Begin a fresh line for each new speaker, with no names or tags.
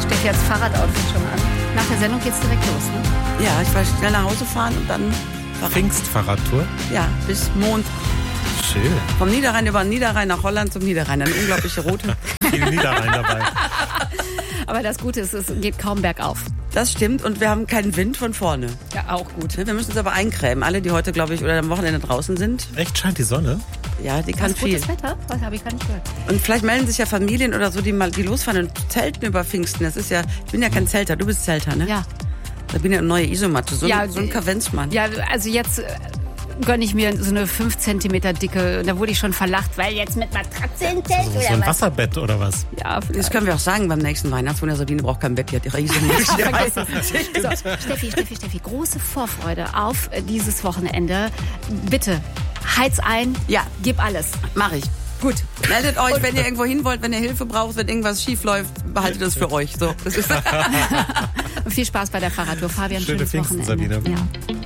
Steffi hat das Fahrradoutfit schon an. Nach der Sendung geht's direkt los, ne?
Ja, ich werde schnell nach Hause fahren und dann...
Pfingstfahrradtour?
Ja, bis Montag.
Schön.
Vom Niederrhein über den Niederrhein nach Holland zum Niederrhein. Eine unglaubliche Route.
Viel Niederrhein dabei.
Aber das Gute ist, es geht kaum bergauf.
Das stimmt und wir haben keinen Wind von vorne.
Ja, auch gut.
Wir müssen uns aber eincremen. Alle, die heute, glaube ich, oder am Wochenende draußen sind.
Echt, scheint die Sonne?
Ja, die kann viel.
Gutes Wetter? Das habe ich gar nicht gehört.
Und vielleicht melden sich ja Familien oder so, die losfahren und zelten über Pfingsten. Das ist ja, ich bin ja kein Zelter, du bist Zelter, ne?
Ja.
Da bin ich eine neue Isomatte, so ein Kavenzmann.
Ja, also jetzt gönne ich mir so eine 5 cm dicke, da wurde ich schon verlacht, weil jetzt mit Matratze im Zelt
So ein Wasserbett oder was?
Ja,
Das können wir auch sagen beim nächsten Weihnachtswunder. Sabine braucht kein Bett, die hat ihre Isomatte.
So, Steffi, große Vorfreude auf dieses Wochenende. Bitte, heiz ein,
Ja.
gib alles.
Mach ich. Gut. Meldet euch, wenn ihr irgendwo hin wollt, wenn ihr Hilfe braucht, wenn irgendwas schief läuft, behaltet das für euch. So, das ist
Und viel Spaß bei der Fahrradtour. Fabian,
Schöne
schönes
Pfingsten,
Wochenende.
Sabine.
Ja.